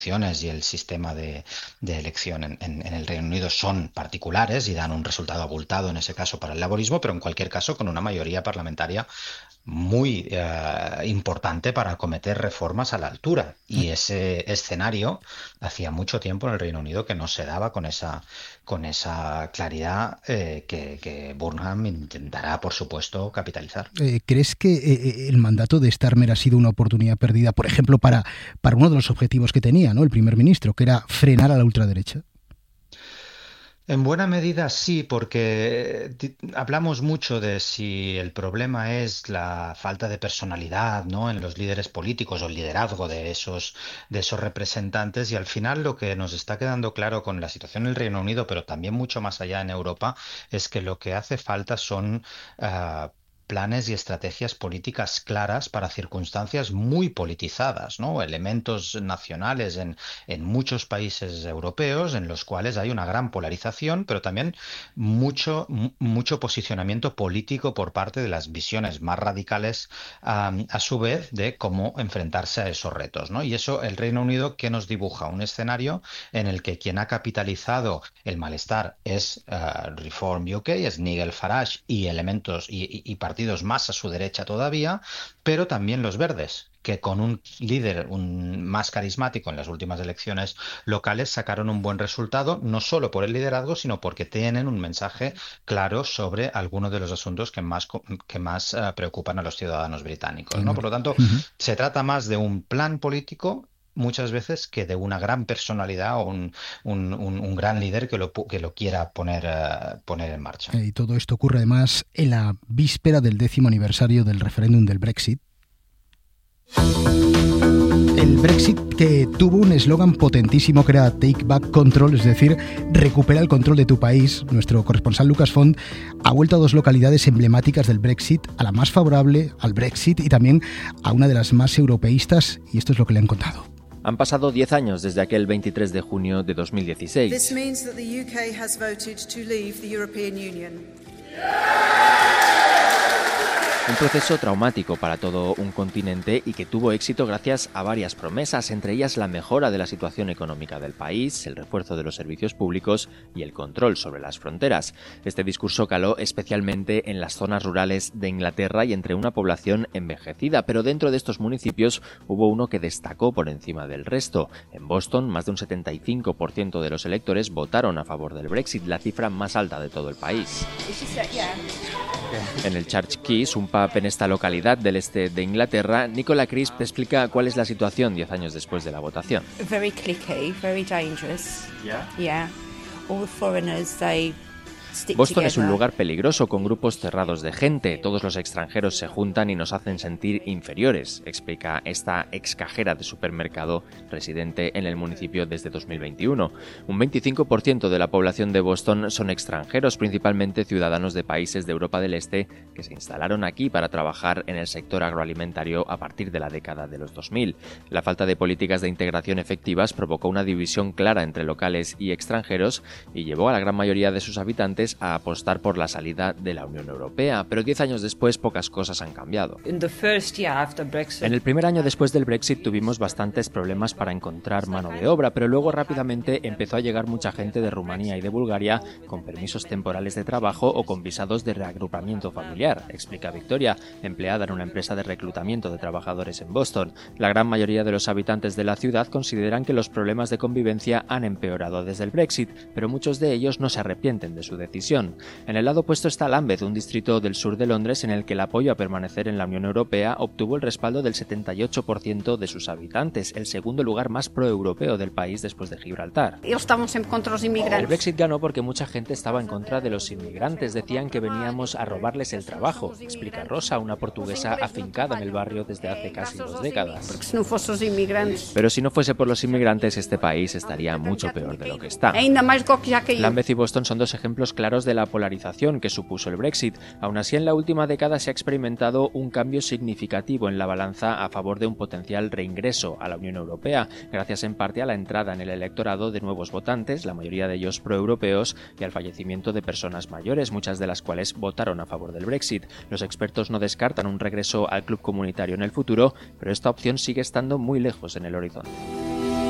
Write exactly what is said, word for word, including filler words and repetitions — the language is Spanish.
y el sistema de, de elección en, en, en el Reino Unido son particulares y dan un resultado abultado en ese caso para el laborismo, pero en cualquier caso con una mayoría parlamentaria muy eh, importante para acometer reformas a la altura. Y ese escenario hacía mucho tiempo en el Reino Unido que no se daba con esa, con esa claridad eh, que, que Burnham intentará, por supuesto, capitalizar. Eh, ¿Crees que eh, el mandato de Starmer ha sido una oportunidad perdida, por ejemplo, para, para uno de los objetivos que tenía, ¿no?, el primer ministro, que era frenar a la ultraderecha? En buena medida sí, porque ti- hablamos mucho de si el problema es la falta de personalidad, ¿no?, en los líderes políticos o el liderazgo de esos, de esos representantes, y al final lo que nos está quedando claro con la situación en el Reino Unido, pero también mucho más allá en Europa, es que lo que hace falta son ah, planes y estrategias políticas claras para circunstancias muy politizadas, ¿no? Elementos nacionales en en muchos países europeos en los cuales hay una gran polarización, pero también mucho, mu- mucho posicionamiento político por parte de las visiones más radicales, am, a su vez, de cómo enfrentarse a esos retos, ¿no? Y eso, el Reino Unido, ¿qué nos dibuja? Un escenario en el que quien ha capitalizado el malestar es eh, Reform U K, es Nigel Farage y elementos y, y- y partidos más a su derecha todavía, pero también los verdes, que con un líder un, más carismático en las últimas elecciones locales sacaron un buen resultado, no solo por el liderazgo, sino porque tienen un mensaje claro sobre algunos de los asuntos que más, co- que más eh, preocupan a los ciudadanos británicos, ¿no? Bueno, Por lo tanto, ujú. se trata más de un plan político muchas veces que de una gran personalidad o un, un- un- un gran líder que lo, pu- que lo quiera poner, eh, poner en marcha. Eh, y todo esto ocurre además en la víspera del décimo aniversario del referéndum del Brexit. El Brexit, que tuvo un eslogan potentísimo que era Take Back Control, es decir, recupera el control de tu país. Nuestro corresponsal Lucas Font ha vuelto a dos localidades emblemáticas del Brexit, a la más favorable al Brexit y también a una de las más europeístas, y esto es lo que le han contado. Han pasado diez años desde aquel veintitrés de junio de dos mil dieciséis. This means that the U K has voted to leave the European Union. Un proceso traumático para todo un continente y que tuvo éxito gracias a varias promesas, entre ellas la mejora de la situación económica del país, el refuerzo de los servicios públicos y el control sobre las fronteras. Este discurso caló especialmente en las zonas rurales de Inglaterra y entre una población envejecida, pero dentro de estos municipios hubo uno que destacó por encima del resto. En Boston, más de un setenta y cinco por ciento de los electores votaron a favor del Brexit, la cifra más alta de todo el país. En el Church Keys, un pub en esta localidad del este de Inglaterra, Nicola Crisp te explica cuál es la situación diez años después de la votación. Very cliquey, very dangerous. Yeah. Yeah. All the foreigners, they stick Boston es un together. lugar peligroso con grupos cerrados de gente. Todos los extranjeros se juntan y nos hacen sentir inferiores, explica esta ex cajera de supermercado residente en el municipio desde dos mil veintiuno. Un veinticinco por ciento de la población de Boston son extranjeros, principalmente ciudadanos de países de Europa del Este que se instalaron aquí para trabajar en el sector agroalimentario a partir de la década de los dos mil. La falta de políticas de integración efectivas provocó una división clara entre locales y extranjeros y llevó a la gran mayoría de sus habitantes a apostar por la salida de la Unión Europea, pero diez años después pocas cosas han cambiado. In the first year after Brexit, En el primer año después del Brexit tuvimos bastantes problemas para encontrar mano de obra, pero luego rápidamente empezó a llegar mucha gente de Rumanía y de Bulgaria con permisos temporales de trabajo o con visados de reagrupamiento familiar, explica Victoria, empleada en una empresa de reclutamiento de trabajadores en Boston. La gran mayoría de los habitantes de la ciudad consideran que los problemas de convivencia han empeorado desde el Brexit, pero muchos de ellos no se arrepienten de su decisión. En el lado opuesto está Lambeth, un distrito del sur de Londres en el que el apoyo a permanecer en la Unión Europea obtuvo el respaldo del setenta y ocho por ciento de sus habitantes, el segundo lugar más proeuropeo del país después de Gibraltar. eles estavam sempre contra os El imigrantes. Brexit ganó porque mucha gente estaba en contra de los inmigrantes, decían que veníamos a robarles el trabajo, explica Rosa, una portuguesa afincada en el barrio desde hace casi dos décadas. Porque se não fossem os imigrantes, Pero si no fuese por los inmigrantes, este país estaría mucho peor de lo que está. ainda mais do que já caiu. Lambeth y Boston son dos ejemplos claros de la polarización que supuso el Brexit. Aún así, en la última década se ha experimentado un cambio significativo en la balanza a favor de un potencial reingreso a la Unión Europea, gracias en parte a la entrada en el electorado de nuevos votantes, la mayoría de ellos proeuropeos, y al fallecimiento de personas mayores, muchas de las cuales votaron a favor del Brexit. Los expertos no descartan un regreso al club comunitario en el futuro, pero esta opción sigue estando muy lejos en el horizonte.